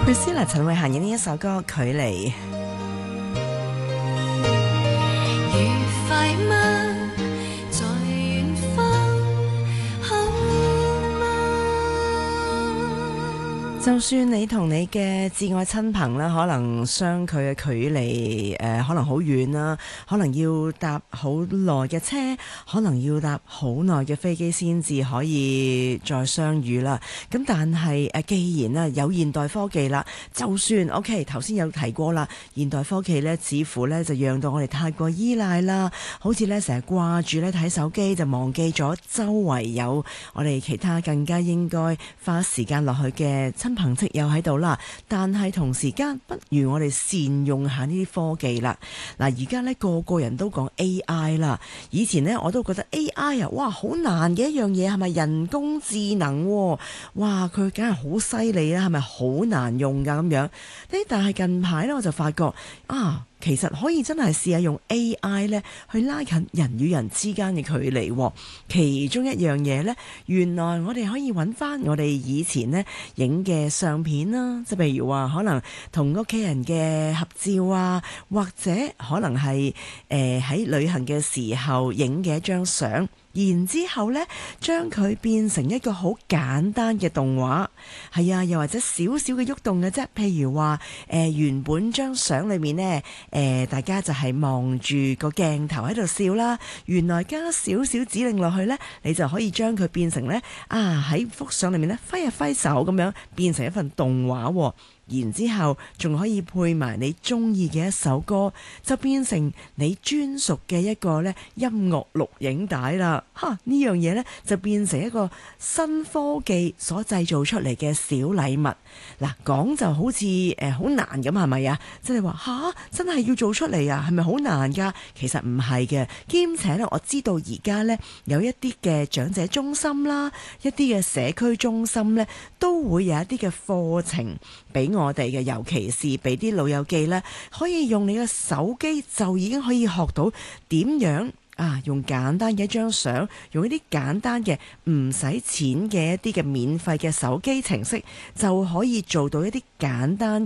Priscilla 陳慧嫻嘅呢一首歌《距離》。 愉快嗎？在遠方好嗎？ 就算你同你嘅至愛親朋啦，可能相距嘅距離可能好遠啦，可能要搭好耐嘅車，可能要搭好耐嘅飛機先至可以再相遇啦。咁但係既然有現代科技啦，就算 OK 頭先有提過啦，現代科技呢似乎呢就讓到我哋太過依賴啦，好似呢成日掛住呢睇手機，就忘記咗周圍有我哋其他更加應該花時間落去嘅親朋戚友喺度啦。但係同時間不如我哋善用下呢啲科技啦。嗱，而家呢個個人都講 AI 啦，以前呢我都覺得 AI 啊，哇好難嘅一樣嘢，係咪人工智能喎？哇佢梗係好犀利啦，係咪好難用㗎咁樣？但係近排呢我就發覺啊，其實可以真係試下用 AI 呢去拉近人與人之間嘅距離喎。其中一樣嘢呢，原來我哋可以揾翻我哋以前呢影嘅相片啦，即係譬如話可能同屋企人嘅合照啊，或者可能係喺旅行嘅時候影嘅一張相。然之後呢，將佢變成一個好簡單嘅動畫，係啊，又或者少少嘅喐動嘅啫。譬如話，原本張相裏面呢，大家就係望住個鏡頭喺度笑啦。原來加少少指令落去呢，你就可以將佢變成呢，喺幅相裏面呢，揮一揮手咁樣變成一份動畫喎。然之後仲可以配埋你中意嘅一首歌，就變成你專屬嘅一個咧音樂錄影帶啦。呢樣嘢呢，就變成一個新科技所製造出嚟嘅小禮物。嗱，講就好似好難咁，係咪啊？即係話真係要做出嚟啊？係咪好難㗎？其實唔係嘅，兼且呢，我知道而家呢，有一啲嘅長者中心啦，一啲嘅社區中心呢，都會有一啲嘅課程俾我哋嘅，尤其是俾啲老友記呢，可以用你嘅手機就已經可以學到點樣用簡單嘅一張相，用一啲簡單嘅唔使錢嘅一啲嘅免費嘅手機程式，就可以做到一啲簡單